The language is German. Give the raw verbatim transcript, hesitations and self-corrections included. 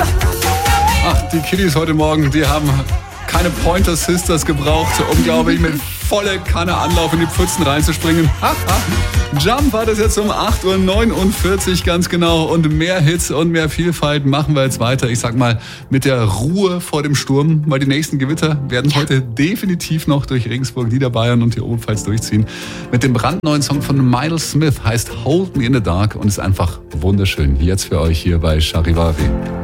Ach, die Kiddies heute Morgen, die haben keine Pointer Sisters gebraucht, um, glaube ich, mit volle Kanne Anlauf in die Pfützen reinzuspringen. Jump war das jetzt um acht Uhr neunundvierzig ganz genau. Und mehr Hits und mehr Vielfalt machen wir jetzt weiter. Ich sag mal, mit der Ruhe vor dem Sturm, weil die nächsten Gewitter werden heute definitiv noch durch Regensburg, Niederbayern und die Oberpfalz durchziehen. Mit dem brandneuen Song von Miles Smith, heißt Hold Me in the Dark und ist einfach wunderschön. Jetzt für euch hier bei Charivari.